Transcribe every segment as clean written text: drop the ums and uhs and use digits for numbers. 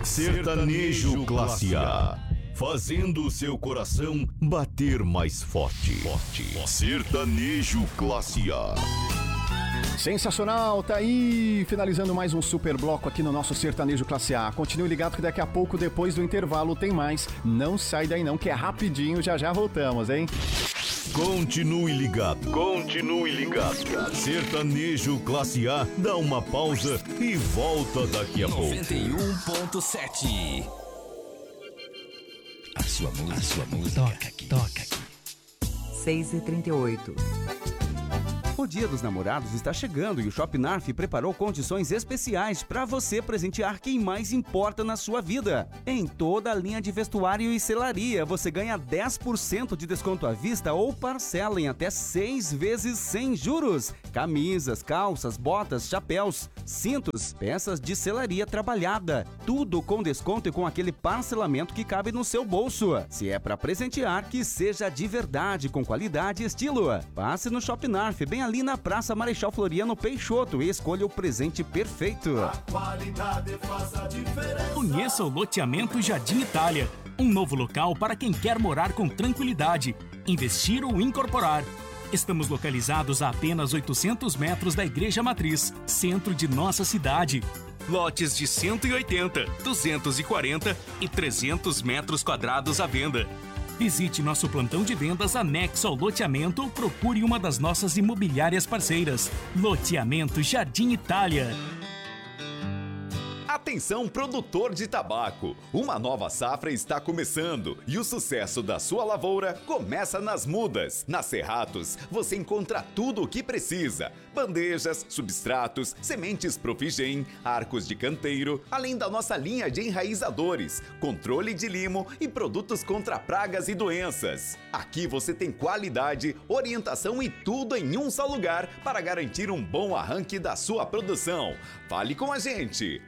Sertanejo Classe A, fazendo o seu coração bater mais forte. Sertanejo Classe A. Sensacional, tá aí, finalizando mais um super bloco aqui no nosso Sertanejo Classe A. Continue ligado que daqui a pouco, depois do intervalo, tem mais. Não sai daí não, que é rapidinho, já voltamos, hein? Continue ligado. Sertanejo Classe A dá uma pausa e volta daqui a pouco. 91.7. A sua música. Toca aqui. 6h38. O Dia dos Namorados está chegando e o Shop Narf preparou condições especiais para você presentear quem mais importa na sua vida. Em toda a linha de vestuário e selaria, você ganha 10% de desconto à vista ou parcela em até 6 vezes sem juros. Camisas, calças, botas, chapéus, cintos, peças de selaria trabalhada. Tudo com desconto e com aquele parcelamento que cabe no seu bolso. Se é para presentear, que seja de verdade, com qualidade e estilo. Passe no Shop Narf, bem ali na Praça Marechal Floriano Peixoto, e escolha o presente perfeito. A qualidade faz a diferença. Conheça o loteamento Jardim Itália, um novo local para quem quer morar com tranquilidade, investir ou incorporar. Estamos localizados a apenas 800 metros da Igreja Matriz, centro de nossa cidade. Lotes de 180, 240 e 300 metros quadrados à venda. Visite nosso plantão de vendas anexo ao loteamento ou procure uma das nossas imobiliárias parceiras. Loteamento Jardim Itália. Atenção, produtor de tabaco! Uma nova safra está começando e o sucesso da sua lavoura começa nas mudas. Na Cerratos, você encontra tudo o que precisa: bandejas, substratos, sementes Profigen, arcos de canteiro, além da nossa linha de enraizadores, controle de limo e produtos contra pragas e doenças. Aqui você tem qualidade, orientação e tudo em um só lugar para garantir um bom arranque da sua produção. Fale com a gente!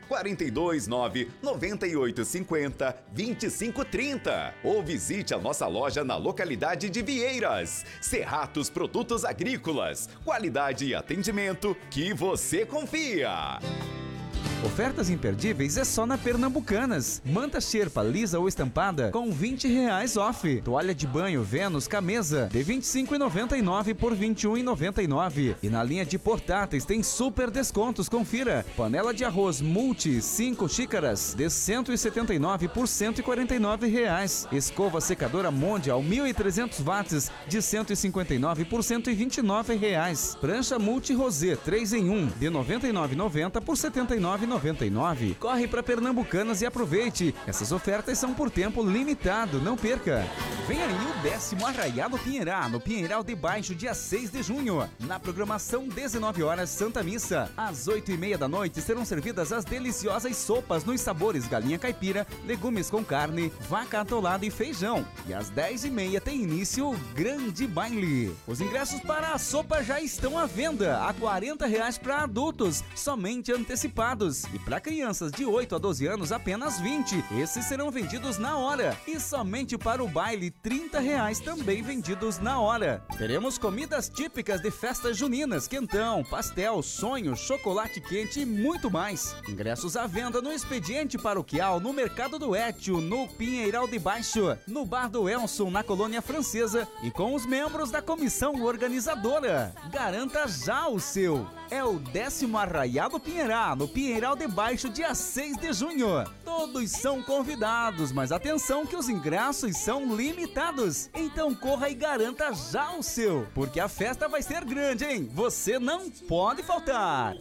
429-9850-2530 ou visite a nossa loja na localidade de Vieiras. Cerratos Produtos Agrícolas, qualidade e atendimento que você confia. Ofertas imperdíveis é só na Pernambucanas. Manta Sherpa lisa ou estampada com R$20 off. Toalha de banho Vênus Camesa de R$25,99 por R$21,99. E na linha de portáteis tem super descontos, confira. Panela de arroz Multi 5 xícaras de R$179 por R$149. Escova secadora Mondial 1.300 watts de R$159 por R$129. Prancha Multi Rosé 3 em 1 de R$99,90 por R$79,99. Corre para Pernambucanas e aproveite. Essas ofertas são por tempo limitado, não perca. Vem aí o 10º Arraiado Pinheirá, no Pinheiral de Baixo, dia 6 de junho. Na programação, 19 horas, Santa Missa. Às 8h30 da noite serão servidas as deliciosas sopas nos sabores galinha caipira, legumes com carne, vaca atolada e feijão. E às 10h30 tem início o grande baile. Os ingressos para a sopa já estão à venda, a R$40 para adultos, somente antecipados. E para crianças de 8 a 12 anos, apenas 20. Esses serão vendidos na hora. E somente para o baile, R$30 também vendidos na hora. Teremos comidas típicas de festas juninas, quentão, pastel, sonho, chocolate quente e muito mais. Ingressos à venda no Expediente Paroquial, no Mercado do Étio, no Pinheiral de Baixo, no Bar do Elson, na Colônia Francesa, e com os membros da comissão organizadora. Garanta já o seu. É o 10º Arraiado Pinheirá, no Pinheiral de Baixo, dia 6 de junho. Todos são convidados, mas atenção que os ingressos são limitados. Então corra e garanta já o seu, porque a festa vai ser grande, hein? Você não pode faltar.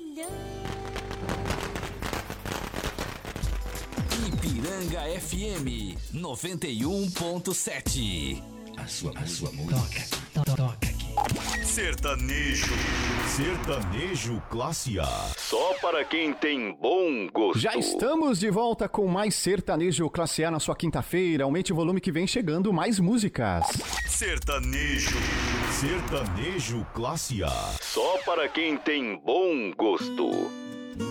Ipiranga FM 91.7. A sua música. Toca aqui. Sertanejo Classe A. Só para quem tem bom gosto. Já estamos de volta com mais Sertanejo Classe A na sua quinta-feira. Aumente o volume que vem chegando mais músicas. Sertanejo Classe A. Só para quem tem bom gosto.